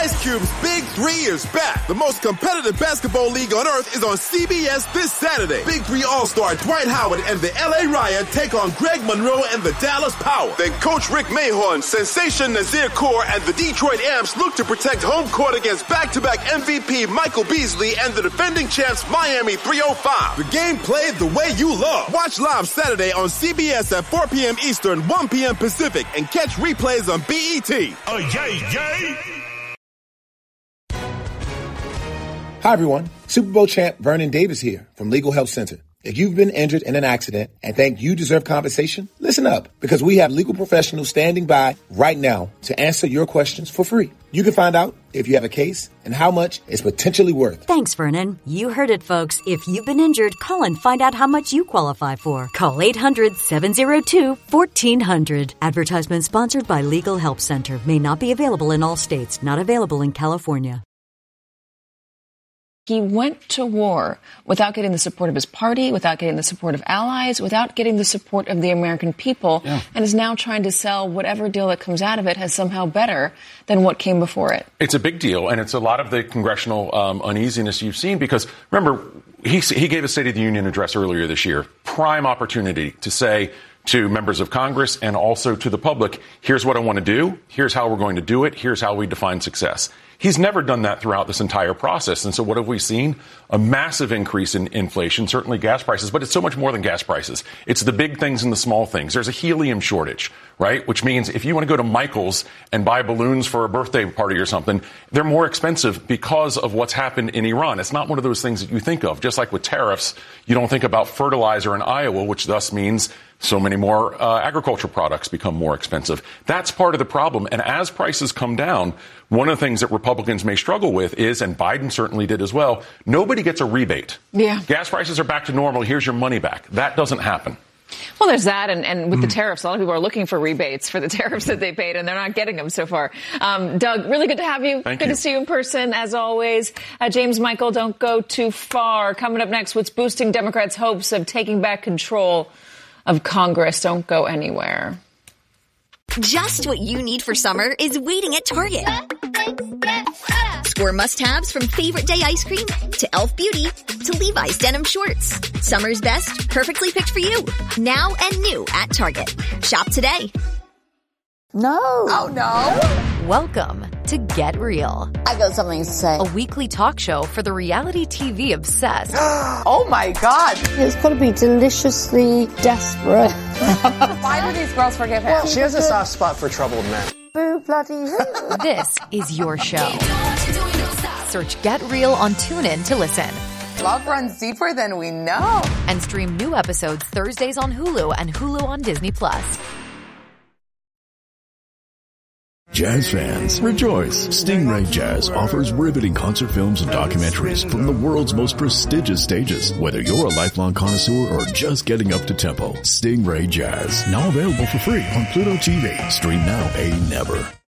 Ice Cube's Big 3 is back. The most competitive basketball league on earth is on CBS this Saturday. Big 3 All-Star Dwight Howard and the LA Riot take on Greg Monroe and the Dallas Power. Then Coach Rick Mahorn, Sensation Nazir Kaur, and the Detroit Amps look to protect home court against back-to-back MVP Michael Beasley and the defending champs Miami 305. The game played the way you love. Watch live Saturday on CBS at 4 p.m. Eastern, 1 p.m. Pacific, and catch replays on BET. Oh, yay, yay! Hi, everyone. Super Bowl champ Vernon Davis here from Legal Help Center. If you've been injured in an accident and think you deserve compensation, listen up, because we have legal professionals standing by right now to answer your questions for free. You can find out if you have a case and how much it's potentially worth. Thanks, Vernon. You heard it, folks. If you've been injured, call and find out how much you qualify for. Call 800-702-1400. Advertisement sponsored by Legal Help Center. May not be available in all states. Not available in California. He went to war without getting the support of his party, without getting the support of allies, without getting the support of the American people, and is now trying to sell whatever deal that comes out of it as somehow better than what came before it. It's a big deal, and it's a lot of the congressional uneasiness you've seen, because, remember, he gave a State of the Union address earlier this year. Prime opportunity to say to members of Congress and also to the public, here's what I want to do, here's how we're going to do it, here's how we define success. He's never done that throughout this entire process. And so what have we seen? A massive increase in inflation, certainly gas prices, but it's so much more than gas prices. It's the big things and the small things. There's a helium shortage, right? Which means if you want to go to Michael's and buy balloons for a birthday party or something, they're more expensive because of what's happened in Iran. It's not one of those things that you think of. Just like with tariffs, you don't think about fertilizer in Iowa, which thus means so many more agricultural products become more expensive. That's part of the problem. And as prices come down, one of the things that Republicans may struggle with is, and Biden certainly did as well, nobody gets a rebate. Yeah. Gas prices are back to normal. Here's your money back. That doesn't happen. Well, there's that. And with the tariffs, a lot of people are looking for rebates for the tariffs that they paid, and they're not getting them so far. Doug, really good to have you. Thank you. Good to see you in person, as always. James Michael, don't go too far. Coming up next, what's boosting Democrats' hopes of taking back control of Congress? Don't go anywhere. Just what you need for summer is waiting at Target. Score must-haves from Favorite Day ice cream to Elf Beauty to Levi's denim shorts. Summer's best, perfectly picked for you. Now and new at Target. Shop today. No. Oh, no. Welcome to Get Real. I got something to say. A weekly talk show for the reality TV obsessed. Oh, my God. It's got to be deliciously desperate. Why do these girls forgive him? Well, she has a soft spot for troubled men. Boo, bloody who. This is your show. Search Get Real on TuneIn to listen. Love runs deeper than we know. And stream new episodes Thursdays on Hulu and Hulu on Disney+. Jazz fans, rejoice! Stingray Jazz offers riveting concert films and documentaries from the world's most prestigious stages. Whether you're a lifelong connoisseur or just getting up to tempo, Stingray Jazz, now available for free on Pluto TV. Stream now, pay never.